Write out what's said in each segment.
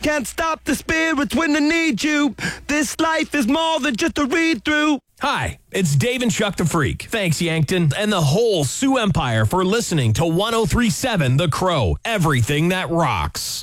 can't stop the spirits when they need you. This life is more than just a read-through. Hi, it's Dave and Chuck the Freak. Thanks, Yankton, and the whole Sioux Empire for listening to 103.7 The Crow, everything that rocks.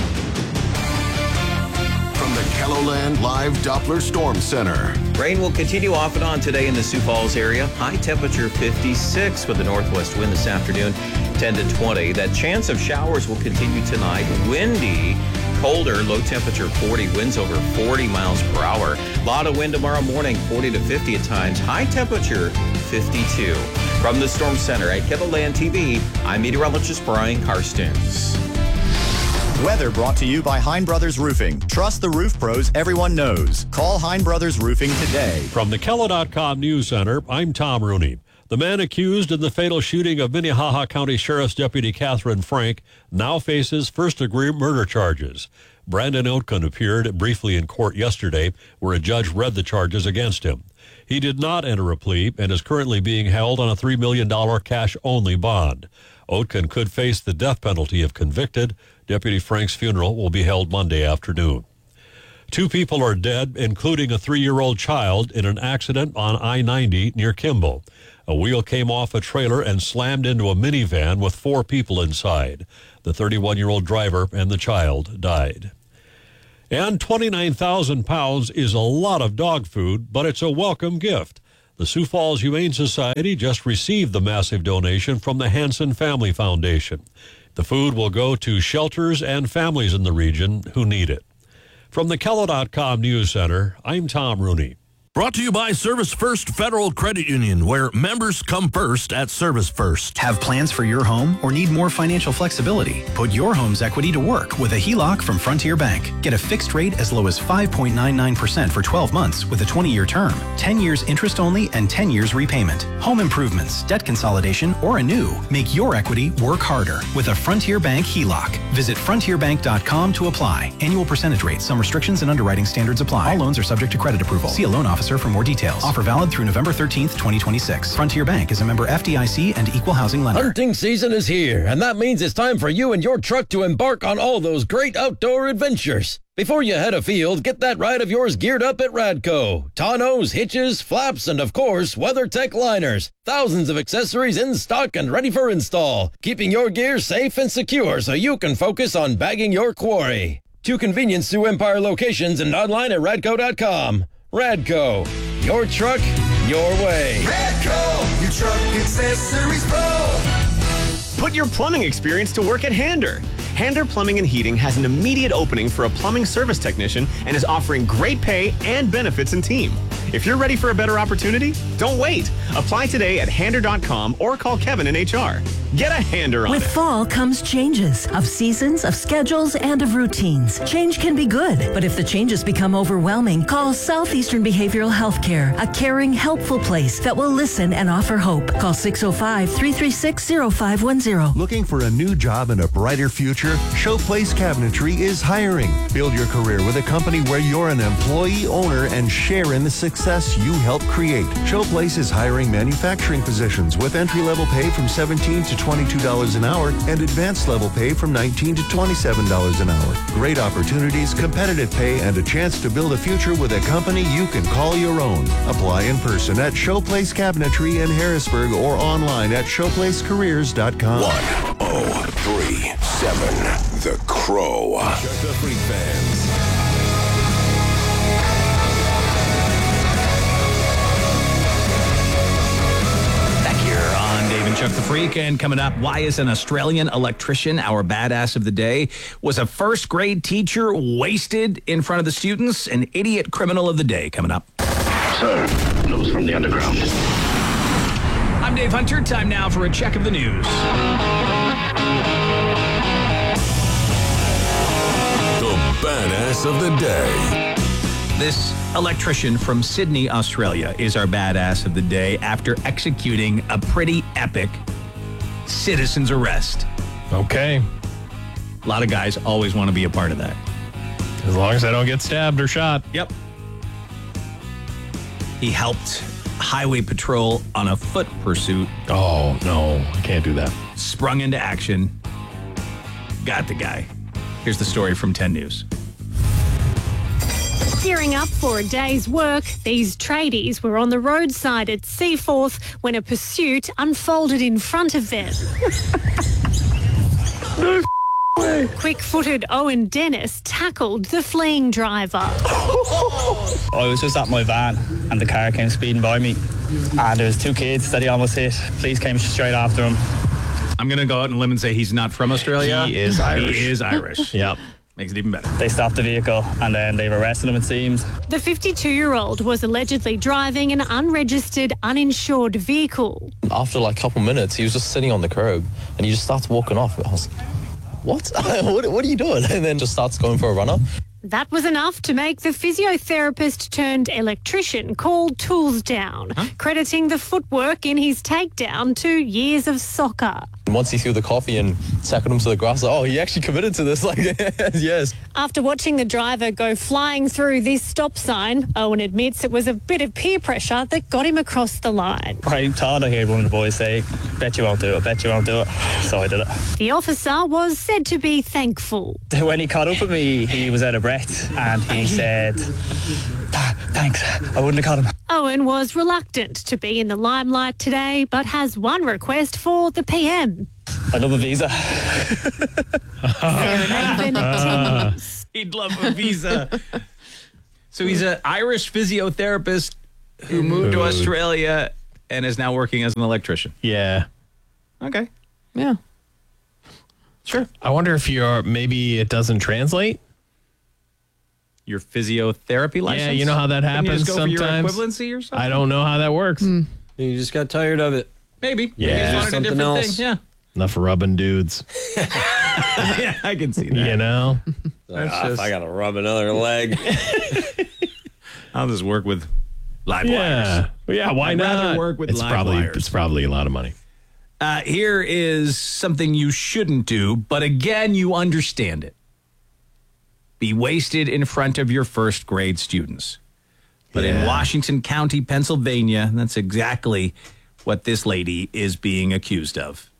From the KELOLAND Live Doppler Storm Center. Rain will continue off and on today in the Sioux Falls area. High temperature 56 with a northwest wind this afternoon, 10 to 20. That chance of showers will continue tonight. Windy, colder, low temperature 40, winds over 40 miles per hour. A lot of wind tomorrow morning, 40 to 50 at times. High temperature 52. From the Storm Center at KELOLAND TV, I'm meteorologist Brian Karstens. Weather brought to you by Hein Brothers Roofing. Trust the roof pros everyone knows. Call Hein Brothers Roofing today. From the KELO.com News Center, I'm Tom Rooney. The man accused in the fatal shooting of Minnehaha County Sheriff's Deputy Catherine Frank now faces first-degree murder charges. Brandon Oatkin appeared briefly in court yesterday, where a judge read the charges against him. He did not enter a plea and is currently being held on a $3 million cash-only bond. Oatkin could face the death penalty if convicted. Deputy Frank's funeral will be held Monday afternoon. 2 people are dead, including a 3-year-old child, in an accident on I-90 near Kimball. A wheel came off a trailer and slammed into a minivan with 4 people inside. The 31-year-old driver and the child died. And 29,000 pounds is a lot of dog food, but it's a welcome gift. The Sioux Falls Humane Society just received the massive donation from the Hanson Family Foundation. The food will go to shelters and families in the region who need it. From the KELO.com News Center, I'm Tom Rooney. Brought to you by Service First Federal Credit Union, where members come first at Service First. Have plans for your home or need more financial flexibility? Put your home's equity to work with a HELOC from Frontier Bank. Get a fixed rate as low as 5.99% for 12 months with a 20-year term, 10 years interest only, and 10 years repayment. Home improvements, debt consolidation, or anew. Make your equity work harder with a Frontier Bank HELOC. Visit frontierbank.com to apply. Annual percentage rate. Some restrictions and underwriting standards apply. All loans are subject to credit approval. See a loan officer for more details. Offer valid through November 13th, 2026. Frontier Bank is a member FDIC and equal housing lender. Hunting season is here, and that means it's time for you and your truck to embark on all those great outdoor adventures. Before you head afield, get that ride of yours geared up at Radco. Tonneaus, hitches, flaps, and of course, WeatherTech liners. Thousands of accessories in stock and ready for install, keeping your gear safe and secure so you can focus on bagging your quarry. 2 convenient Sioux Empire locations and online at radco.com. Radco, your truck, your way. Radco, your truck accessories pro. Put your plumbing experience to work at Hander. Hander Plumbing and Heating has an immediate opening for a plumbing service technician and is offering great pay and benefits in team. If you're ready for a better opportunity, don't wait. Apply today at Hander.com or call Kevin in HR. Get a Hander on With it. fall comes changes of seasons, of schedules, and of routines. Change can be good, but if the changes become overwhelming, call Southeastern Behavioral Health Care, a caring, helpful place that will listen and offer hope. Call 605-336-0510. Looking for a new job and a brighter future? Showplace Cabinetry is hiring. Build your career with a company where you're an employee, owner, and share in the success you help create. Showplace is hiring manufacturing positions with entry-level pay from $17 to $22 an hour and advanced level pay from $19 to $27 an hour. Great opportunities, competitive pay, and a chance to build a future with a company you can call your own. Apply in person at Showplace Cabinetry in Harrisburg or online at showplacecareers.com. 1037 The Crow. Chuck the Freak fans. Dave and Chuck the Freak, and coming up, why is an Australian electrician our badass of the day? Was a first grade teacher wasted in front of the students? An idiot criminal of the day coming up. Sir, news from the underground. I'm Dave Hunter. Time now for a check of the news. The badass of the day. This electrician from Sydney, Australia, is our badass of the day after executing a pretty epic citizen's arrest. Okay. A lot of guys always want to be a part of that. As long as I don't get stabbed or shot. Yep. He helped Highway Patrol on a foot pursuit. Oh, no. I can't do that. Sprung into action. Got the guy. Here's the story from 10 News. Gearing up for a day's work, these tradies were on the roadside at Seaforth when a pursuit unfolded in front of them. Quick-footed Owen Dennis tackled the fleeing driver. I was just at my van and the car came speeding by me, and there was 2 kids that he almost hit. Police came straight after him. I'm going to go out on a limb and say he's not from Australia. He is Irish. He is Irish. Yep. Makes it even better. They stopped the vehicle and then they've arrested him, it seems. The 52-year-old was allegedly driving an unregistered, uninsured vehicle. After like a couple minutes, he was just sitting on the curb and he just starts walking off. I was like, what? What are you doing? And then just starts going for a run-up. That was enough to make the physiotherapist turned electrician call tools down, crediting the footwork in his takedown to years of soccer. And once he threw the coffee and tackled him to the grass, like, oh, he actually committed to this. Like, yes. After watching the driver go flying through this stop sign, Owen admits it was a bit of peer pressure that got him across the line. I thought I heard one of the boys say, bet you won't do it, bet you won't do it. So I did it. The officer was said to be thankful. When he caught up with me, he was out of breath and he said, thanks, I wouldn't have caught him. Owen was reluctant to be in the limelight today, but has one request for the PM. I'd love a visa. He'd love a visa. So he's an Irish physiotherapist who moved to Australia and is now working as an electrician. Yeah. Okay. Yeah. Sure. I wonder if maybe it doesn't translate. Your physiotherapy license? Yeah, you know how that Couldn't you happens just go for your sometimes. equivalency or something? I don't know how that works. Hmm. You just got tired of it. Maybe. Yeah. Maybe it's Something a different else. thing. Yeah. Enough rubbing dudes. Yeah, I can see that. You know? If I got to rub another leg. I'll just work with live Yeah. wires. Yeah, why I'd not? rather work with it's live probably wires. It's probably a lot of money. Here is something you shouldn't do, but again, you understand it. Be wasted in front of your first grade students. But in Washington County, Pennsylvania, that's exactly what this lady is being accused of.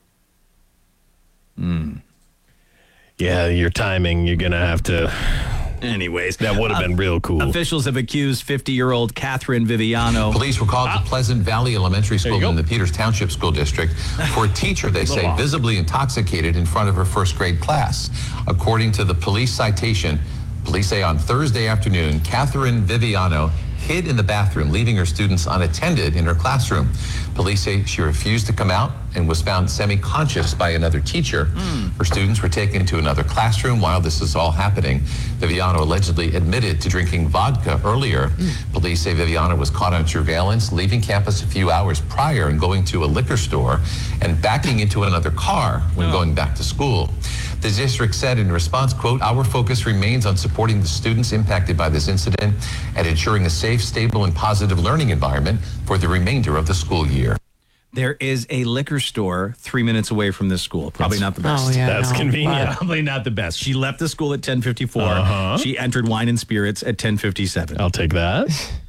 Yeah, your timing, you're going to have to... Anyways. That would have been real cool. Officials have accused 50-year-old Catherine Viviano. Police were called to Pleasant Valley Elementary School in the Peters Township School District for a teacher, they say, visibly intoxicated in front of her first grade class. According to the police citation, police say on Thursday afternoon, Catherine Viviano hid in the bathroom, leaving her students unattended in her classroom. Police say she refused to come out and was found semi-conscious by another teacher. Her students were taken to another classroom while this is all happening. Viviano allegedly admitted to drinking vodka earlier. Police say Viviano was caught on surveillance, leaving campus a few hours prior and going to a liquor store and backing into another car when going back to school. The district said in response, quote, "Our focus remains on supporting the students impacted by this incident and ensuring a safe, stable, and positive learning environment for the remainder of the school year." There is a liquor store 3 minutes away from this school. Probably not the best. Oh, yeah, That's convenient. Probably not the best. She left the school at 10:54. She entered Wine and Spirits at 10:57. I'll take that.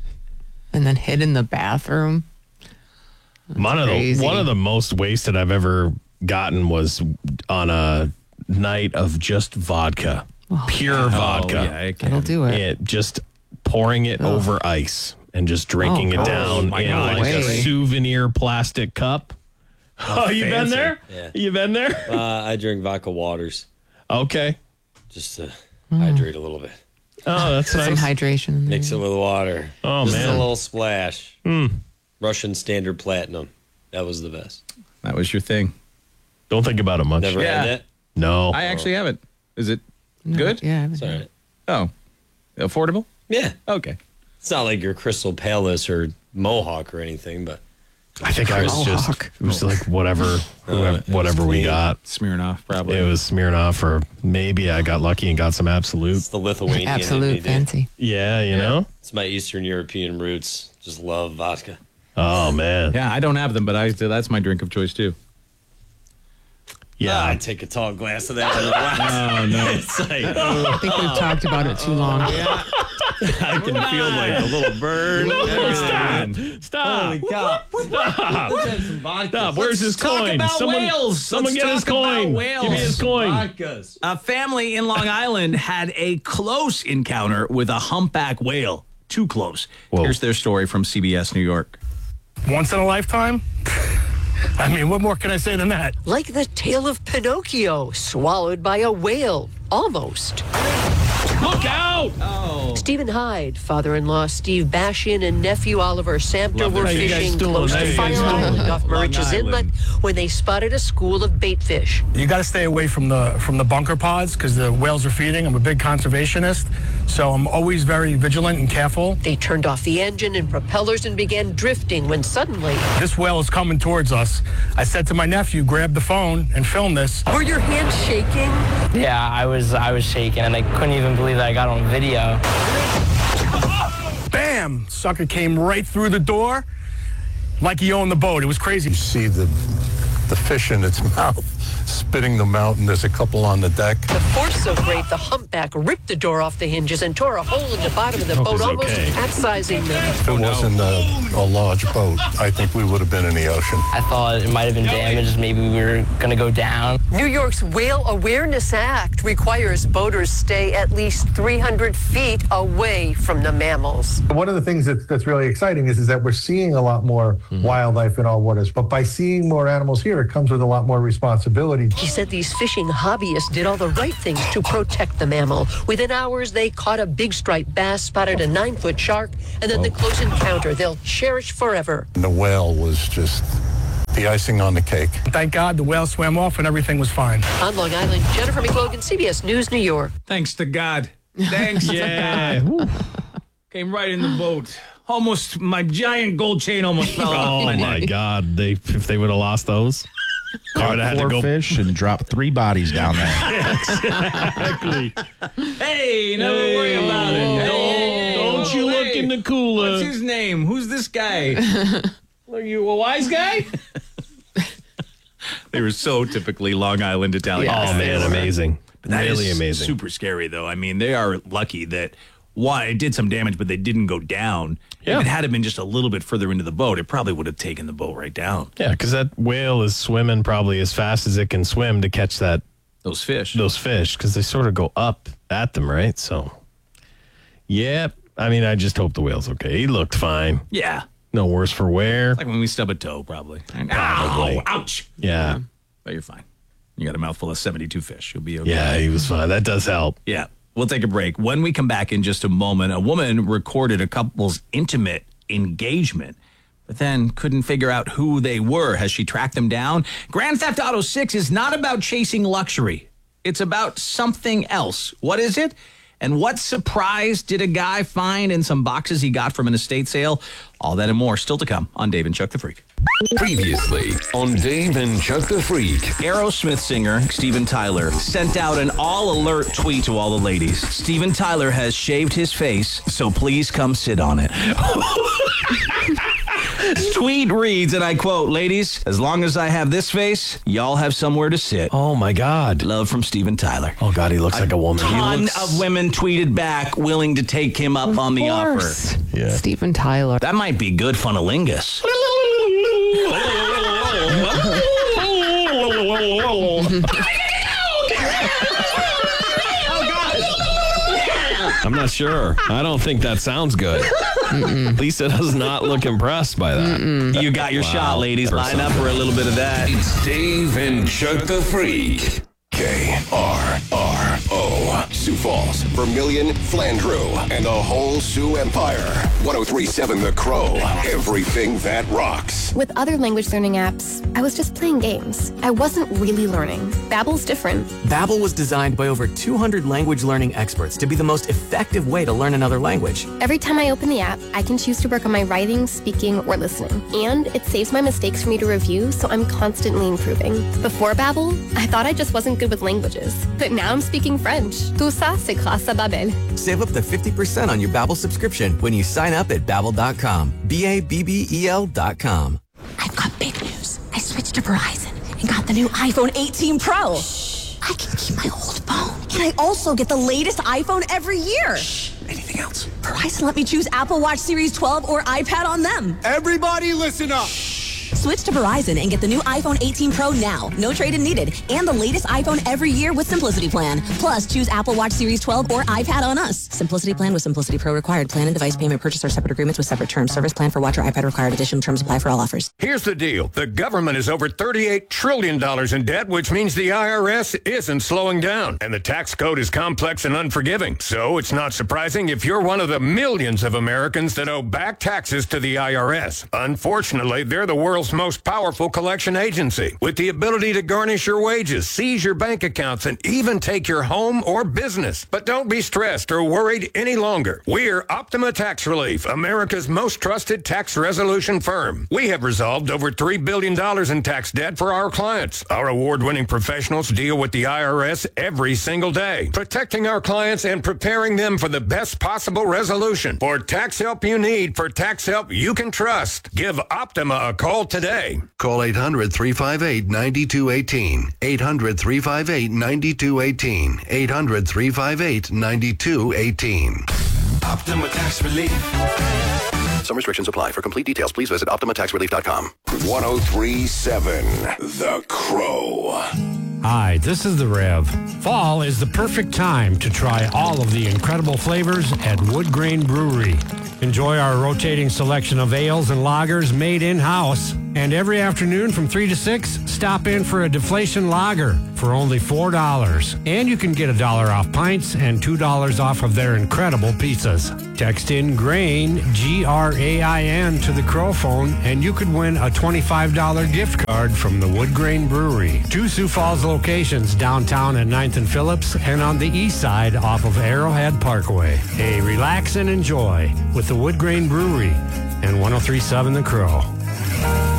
And then hid in the bathroom. One of the most wasted I've ever gotten was on a night of just vodka. Pure vodka. yeah, it can. That'll do it. It just pouring it over ice and just drinking it down in like a souvenir plastic cup. Oh, you been there? Yeah. You been there? I drink vodka waters. Okay. Just to hydrate a little bit. Oh, that's Some nice. hydration in there. Mix it with water. Oh, Just man. a little splash. Russian Standard Platinum. That was the best. That was your thing. Don't think about it much. Never had that? No. I actually haven't. Is it good? Yeah. It's all right. Oh. Affordable? Yeah. Okay. It's not like your Crystal Palace or Mohawk or anything, but I think I was just, it was like whatever we got. Smirnoff, probably. It was Smirnoff, or maybe I got lucky and got some Absolute. it's the Lithuanian. in me, Absolute dude. fancy. Yeah, you know? It's my Eastern European roots. Just love vodka. Oh, man. Yeah, I don't have them, but that's my drink of choice, too. Yeah. I'd take a tall glass of that. Oh, no. It's like, I think we've talked about it too long. I can feel like a little burn. Stop. Holy cow. Stop. Where's his coin? Someone get his coin. Give me his coin. A family in Long Island had a close encounter with a humpback whale. Too close. Whoa. Here's their story from CBS New York. Once in a lifetime? I mean, what more can I say than that? Like the tale of Pinocchio, swallowed by a whale. Almost. Look out! Oh. Stephen Hyde, father-in-law Steve Bashin, and nephew Oliver Samter were fishing close to Fire Island off Moriches Inlet when they spotted a school of bait fish. You got to stay away from the bunker pods because the whales are feeding. I'm a big conservationist, so I'm always very vigilant and careful. They turned off the engine and propellers and began drifting when suddenly... This whale is coming towards us. I said to my nephew, grab the phone and film this. Were your hands shaking? Yeah, I was shaking, and I couldn't even believe that I got on video. Bam! Sucker came right through the door like he owned the boat. It was crazy. You see the fish in its mouth, spitting them out, and there's a couple on the deck. The force so great, the humpback ripped the door off the hinges and tore a hole in the bottom of the boat, almost capsizing them. If it wasn't a large boat, I think we would have been in the ocean. I thought it might have been damaged. Maybe we were going to go down. New York's Whale Awareness Act requires boaters stay at least 300 feet away from the mammals. One of the things that's really exciting is that we're seeing a lot more wildlife in our waters. But by seeing more animals here, it comes with a lot more responsibility. He said these fishing hobbyists did all the right things to protect the mammal. Within hours, they caught a big striped bass, spotted a 9-foot shark, and then the close encounter they'll cherish forever. And the whale was just the icing on the cake. Thank God the whale swam off and everything was fine. On Long Island, Jennifer McLogan, CBS News, New York. Thanks to God. Thanks. Yeah. Came right in the boat. Almost, my giant gold chain almost fell off. Oh my God! If they would have lost those, Caught had to go fish and drop 3 bodies down there. Exactly. Hey, never worry about it. Don't you look in the cooler. What's his name? Who's this guy? Are you a wise guy? They were so typically Long Island Italian. Oh man, amazing! But that really is amazing. Super scary though. I mean, they are lucky that it did some damage, but they didn't go down. Yeah. If it had been just a little bit further into the boat, it probably would have taken the boat right down. Yeah, because that whale is swimming probably as fast as it can swim to catch those fish. Those fish, because they sort of go up at them, right? So, yeah. I mean, I just hope the whale's okay. He looked fine. Yeah. No worse for wear. It's like when we stub a toe, probably. Probably. Ow, ouch. Yeah. But you're fine. You got a mouthful of 72 fish. You'll be okay. Yeah, he was fine. That does help. Yeah. We'll take a break. When we come back in just a moment, a woman recorded a couple's intimate engagement, but then couldn't figure out who they were. Has she tracked them down? Grand Theft Auto 6 is not about chasing luxury. It's about something else. What is it? And what surprise did a guy find in some boxes he got from an estate sale? All that and more still to come on Dave and Chuck the Freak. Previously on Dave and Chuck the Freak. Aerosmith singer Steven Tyler sent out an all-alert tweet to all the ladies. Steven Tyler has shaved his face, so please come sit on it. Tweet reads, and I quote, "Ladies, as long as I have this face, y'all have somewhere to sit." Oh, my God. Love from Steven Tyler. Oh, God, he looks like a woman. A ton of women tweeted back willing to take him up on the offer. Yeah. Steven Tyler. That might be good funnelingus. I'm not sure. I don't think that sounds good. Lisa does not look impressed by that. You got your shot, ladies. Line up for a little bit of that. It's Dave and Chuck the Freak. KRRO. Sioux Falls, Vermilion, Flandreau, and the whole Sioux Empire. 103.7 The Crow. Everything that rocks. With other language learning apps, I was just playing games. I wasn't really learning. Babbel's different. Babbel was designed by over 200 language learning experts to be the most effective way to learn another language. Every time I open the app, I can choose to work on my writing, speaking, or listening. And it saves my mistakes for me to review, so I'm constantly improving. Before Babbel, I thought I just wasn't good with languages. But now I'm speaking French. Tout ça, c'est grâce à Babbel. Save up to 50% on your Babbel subscription when you sign up at Babbel.com. Babbel.com. I've got big news. I switched to Verizon and got the new iPhone 18 Pro. Shh. I can keep my old phone. And I also get the latest iPhone every year. Shh. Anything anything else. Verizon let me choose Apple Watch Series 12 or iPad on them. Everybody listen up. Switch to Verizon and get the new iPhone 18 Pro now. No trade-in needed. And the latest iPhone every year with Simplicity Plan. Plus, choose Apple Watch Series 12 or iPad on us. Simplicity Plan with Simplicity Pro required. Plan and device payment purchase are separate agreements with separate terms. Service plan for watch or iPad required. Additional terms apply for all offers. Here's the deal. The government is over $38 trillion in debt, which means the IRS isn't slowing down. And the tax code is complex and unforgiving. So it's not surprising if you're one of the millions of Americans that owe back taxes to the IRS. Unfortunately, they're the world's most powerful collection agency with the ability to garnish your wages, seize your bank accounts, and even take your home or business. But don't be stressed or worried any longer. We're Optima Tax Relief, America's most trusted tax resolution firm. We have resolved over $3 billion in tax debt for our clients. Our award-winning professionals deal with the IRS every single day, protecting our clients and preparing them for the best possible resolution. For tax help you need, for tax help you can trust, give Optima a call today. Call 800-358-9218. 800-358-9218. 800-358-9218. Optima Tax Relief. Some restrictions apply. For complete details, please visit OptimaTaxRelief.com. 103.7 The Crow. Hi, this is the Rev. Fall is the perfect time to try all of the incredible flavors at Wood Grain Brewery. Enjoy our rotating selection of ales and lagers made in-house. And every afternoon from 3 to 6, stop in for a deflation lager for only $4. And you can get $1 off pints and $2 off of their incredible pizzas. Text in GRAIN, GRAIN, to the Crow phone, and you could win a $25 gift card from the Wood Grain Brewery. 2 Sioux Falls locations, downtown at 9th and Phillips, and on the east side off of Arrowhead Parkway. Hey, relax and enjoy with the Wood Grain Brewery and 103.7 The Crow.